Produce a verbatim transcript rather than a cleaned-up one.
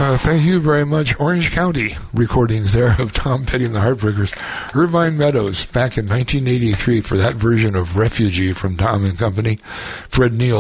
Uh, thank you very much. Orange County recordings there of Tom Petty and the Heartbreakers. Irvine Meadows back in nineteen eighty-three for that version of Refugee from Tom and Company. Fred Neil